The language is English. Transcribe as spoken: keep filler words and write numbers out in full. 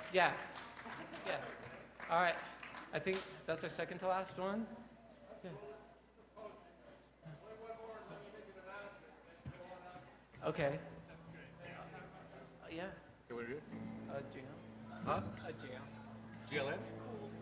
Yeah. Yeah. All right. I think that's our second to last one. Yeah. Okay. Uh, yeah. Okay, what are you? A jam. Huh? A jam. G L N?